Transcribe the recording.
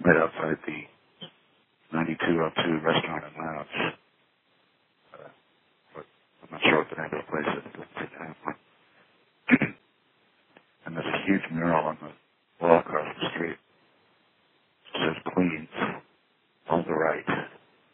right outside the 9202 Restaurant and Lounge. But I'm not sure what the name of the place is.